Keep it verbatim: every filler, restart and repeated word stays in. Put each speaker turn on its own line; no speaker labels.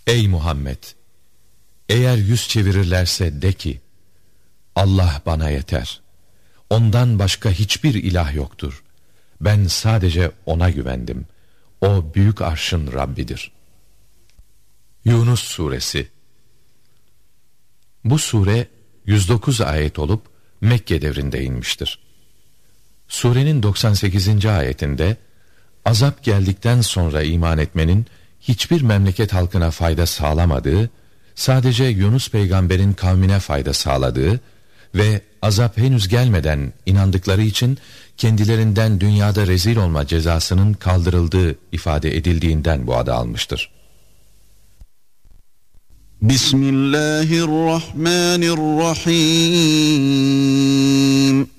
Ey Muhammed! Eğer yüz çevirirlerse de ki, Allah bana yeter. Ondan başka hiçbir ilah yoktur. Ben sadece O'na güvendim. O büyük arşın Rabbidir. Yunus Suresi. Bu sure yüz dokuz ayet olup Mekke devrinde inmiştir. Surenin doksan sekizinci ayetinde azap geldikten sonra iman etmenin hiçbir memleket halkına fayda sağlamadığı, sadece Yunus peygamberin kavmine fayda sağladığı ve azap henüz gelmeden inandıkları için kendilerinden dünyada rezil olma cezasının kaldırıldığı ifade edildiğinden bu adı almıştır.
Bismillahirrahmanirrahim.